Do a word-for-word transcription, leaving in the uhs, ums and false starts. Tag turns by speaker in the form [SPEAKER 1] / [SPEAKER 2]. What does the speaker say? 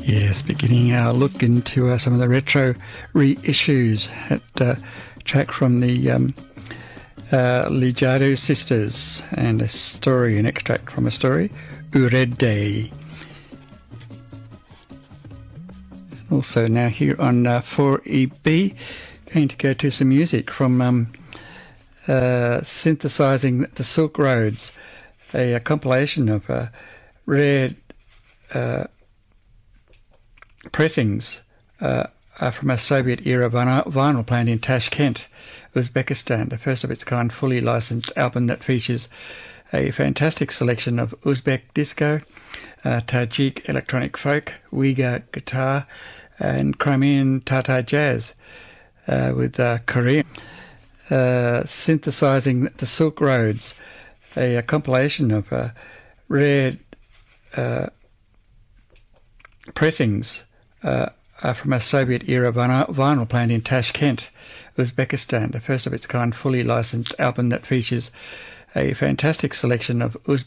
[SPEAKER 1] Yes, beginning our look into uh, some of the retro reissues. That uh, track from the um, uh, Lijado Sisters, and a story, an extract from a story, Urede. Also now here on uh, four E B, going to go to some music from um, uh, Synthesizing the Silk Roads, a, a compilation of uh, rare uh, pressings uh, are from a Soviet-era vinyl, vinyl plant in Tashkent, Uzbekistan, the first of its kind fully licensed album that features a fantastic selection of Uzbek disco, uh, Tajik electronic folk, Uyghur guitar, and Crimean Tatar jazz uh, with uh, Korean. Uh, Synthesizing the Silk Roads, a, a compilation of uh, rare uh, pressings uh, are from a Soviet-era vinyl, vinyl plant in Tashkent, Uzbekistan, the first of its kind fully licensed album that features a fantastic selection of Uzbek